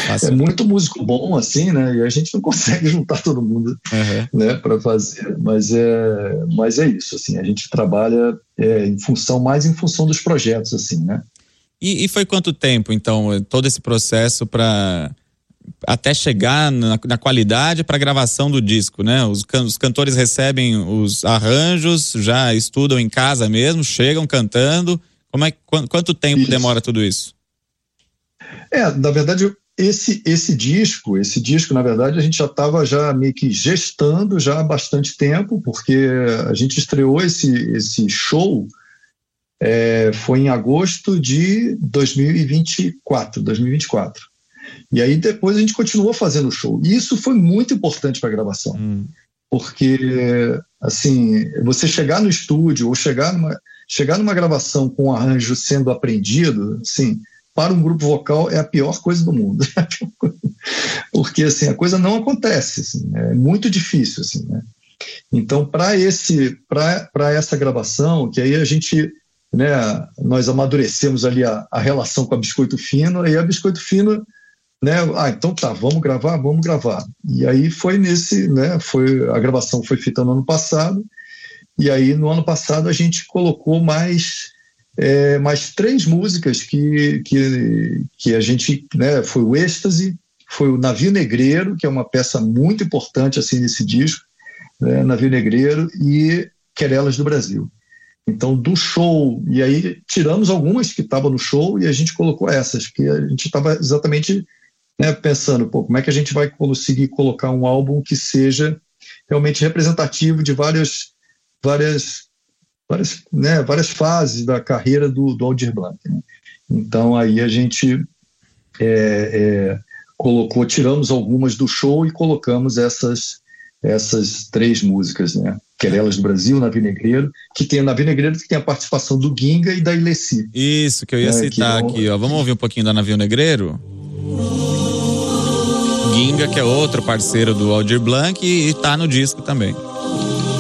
É muito músico bom, assim, né? E a gente não consegue juntar todo mundo, né, para fazer. Mas é isso, assim, a gente trabalha em função dos projetos, assim, né? E foi quanto tempo, então, todo esse processo para até chegar na qualidade para a gravação do disco, né? Os cantores recebem os arranjos, já estudam em casa mesmo, chegam cantando. Quanto tempo demora tudo isso? Na verdade, esse disco, na verdade, a gente já estava meio que gestando já há bastante tempo, porque a gente estreou esse show foi em agosto de 2024. E aí depois a gente continuou fazendo o show. E isso foi muito importante para a gravação. Porque, assim, você chegar no estúdio ou chegar numa gravação com um arranjo sendo aprendido, assim, para um grupo vocal é a pior coisa do mundo. Porque, assim, a coisa não acontece, assim, é muito difícil, assim, né? Então, para essa gravação, que aí a gente, né, nós amadurecemos ali a relação com a Biscoito Fino, e a Biscoito Fino, né, então tá, vamos gravar. E aí foi né, a gravação foi feita no ano passado, e aí no ano passado a gente colocou mais 3 músicas que a gente, né, foi o Êxtase, foi o Navio Negreiro, que é uma peça muito importante assim nesse disco, né, Navio Negreiro e Querelas do Brasil. Então, do show, e aí tiramos algumas que estavam no show e a gente colocou essas, que a gente estava exatamente, né, pensando, como é que a gente vai conseguir colocar um álbum que seja realmente representativo de várias fases da carreira do Aldir Blanc, né? Então aí a gente tiramos algumas do show e colocamos essas 3 músicas, né? Querelas do Brasil, Navio Negreiro, que tem a participação do Ginga e da Ilessi. Isso, que eu ia citar aqui, ó. Vamos ouvir um pouquinho da Navio Negreiro? Ginga, que é outro parceiro do Aldir Blanc e tá no disco também.